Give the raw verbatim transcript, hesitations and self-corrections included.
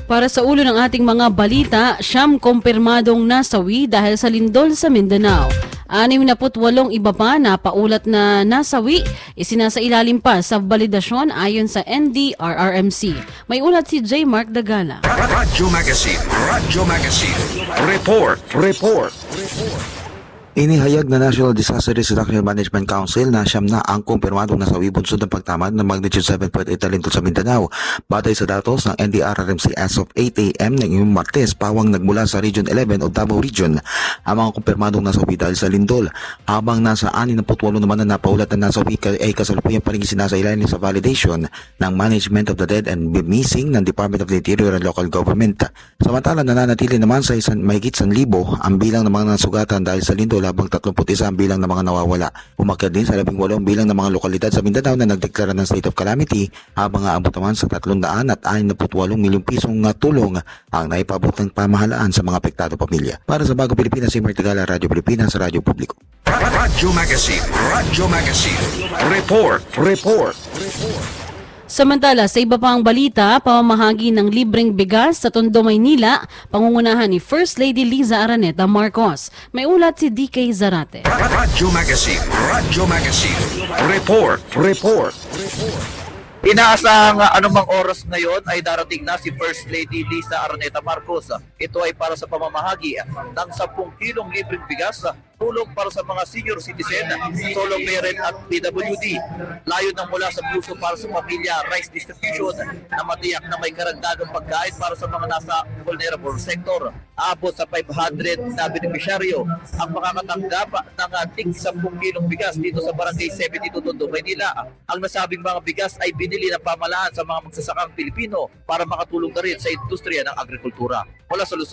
Para sa ulo ng ating mga balita, siyam kumpirmadong nasawi dahil sa lindol sa Mindanao. anim na putwalong iba pa na paulat na nasawi, isinasailalim pa sa validasyon ayon sa N D R R M C. May ulat si J. Mark Dagala. Radyo Magazine, Radyo Magazine, Report, Report, Report. Inihayag na National Disaster Risk Reduction Management Council na siyam na ang kumpirmadong nasawi bunsod ng pagtamad ng magnitude seven point eight na lindol sa Mindanao. Batay sa datos ng N D R R M C as of eight A M ng ngayong Martes, pawang nagmula sa Region eleven o Davao Region ang mga kumpirmadong nasawi dahil sa lindol. Habang nasa anim na putwalo naman na napaulat na nasawi ay kasalukuyang panigin sinasailalim sa validation ng Management of the Dead and Missing ng Department of the Interior and Local Government. Samantala, nananatili naman sa isang mahigit isang libo ang bilang ng mga nasugatan dahil sa lindol, habang tatlumpu't isa ang bilang ng mga nawawala. Umakyat din sa labing walo ang bilang ng mga lokalidad sa Mindanao na nagdeklara ng state of calamity, habang aabot naman sa tatlong daan at anim na putwalong milyong pisong tulong ang naipabot ng pamahalaan sa mga apektado pamilya. Para sa Bagong Pilipinas, si Martigala, Radyo Pilipinas, Radyo Publiko. Radyo Magazine, Radyo Magazine, Report, Report, Report. Samantala, sa iba pang balita, pamamahagi ng libreng bigas sa Tondo, Maynila, pangungunahan ni First Lady Liza Araneta Marcos. May ulat si D K Zarate. Radyo Magazine, Radyo Magazine, Report, Report, Report. Inaasahang anumang oras ngayon ay darating na si First Lady Liza Araneta Marcos. Ito ay para sa pamamahagi ng sampung kilong libreng bigas, tulong para sa mga senior citizen, solo parent at P W D. Layo ng mula sa puso para sa pamilya, rice distribution na matiyak na may karagdagang pagkain para sa mga nasa vulnerable sector. Aabot sa five hundred na benepisyaryo ang makakatanggap ng tig sampung kilong bigas dito sa Barangay seventy-two Tondo, Maynila. Ang nasabing mga bigas ay binili ng pamahalaan sa mga magsasakang Pilipino para makatulong na rin sa industriya ng agrikultura. Mula sa Luzon,